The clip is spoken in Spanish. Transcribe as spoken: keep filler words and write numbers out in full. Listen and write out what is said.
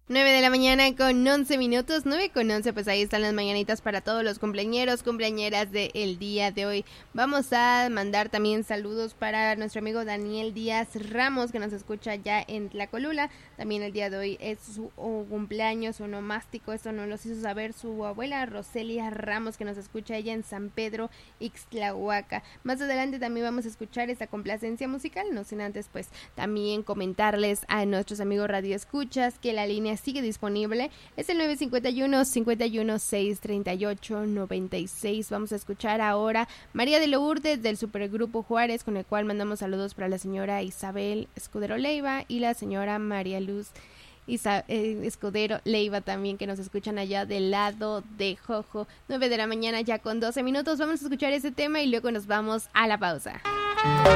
nueve de la mañana con once minutos, nueve con once, pues ahí están las mañanitas para todos los cumpleañeros, cumpleañeras del día de hoy. Vamos a mandar también saludos para nuestro amigo Daniel Díaz Ramos, que nos escucha ya en Tlacolula. También el día de hoy es su oh, cumpleaños onomástico, esto nos lo hizo saber su abuela Roselia Ramos, que nos escucha ella en San Pedro, Ixtlahuaca. Más adelante también vamos a escuchar esta complacencia musical, no sin antes pues también comentarles a nuestros amigos radioescuchas que la línea sigue disponible, es el nueve cinco uno, cinco uno seis, tres ocho nueve seis. Vamos a escuchar ahora María de Lourdes del Supergrupo Juárez, con el cual mandamos saludos para la señora Isabel Escudero Leiva y la señora María Luz Isa, eh, Escudero Leiva también, que nos escuchan allá del lado de Jojo. Nueve de la mañana ya con doce minutos, vamos a escuchar ese tema y luego nos vamos a la pausa.